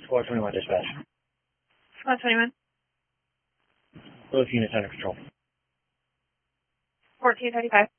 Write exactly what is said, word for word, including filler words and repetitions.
Squad twenty-one dispatch. Squad twenty-one. Both units under control. fourteen thirty-five.